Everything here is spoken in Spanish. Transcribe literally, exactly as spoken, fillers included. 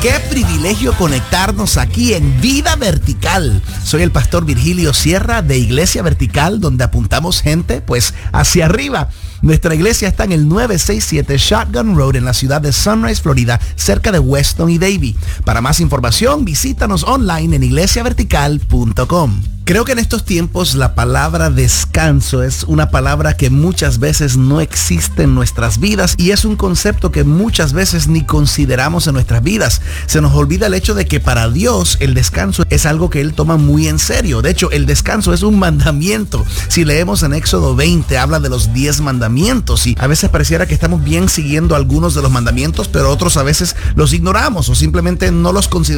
Qué privilegio conectarnos aquí en Vida Vertical. Soy el pastor Virgilio Sierra de Iglesia Vertical, donde apuntamos gente pues hacia arriba. Nuestra iglesia está en el nueve seis siete Shotgun Road en la ciudad de Sunrise, Florida, cerca de Weston y Davie. Para más información, visítanos online en iglesia vertical punto com. Creo que en estos tiempos la palabra descanso es una palabra que muchas veces no existe en nuestras vidas y es un concepto que muchas veces ni consideramos en nuestras vidas. Se nos olvida el hecho de que para Dios el descanso es algo que Él toma muy en serio. De hecho, el descanso es un mandamiento. Si leemos en Éxodo veinte, habla de los diez mandamientos y a veces pareciera que estamos bien siguiendo algunos de los mandamientos, pero otros a veces los ignoramos o simplemente no los consideramos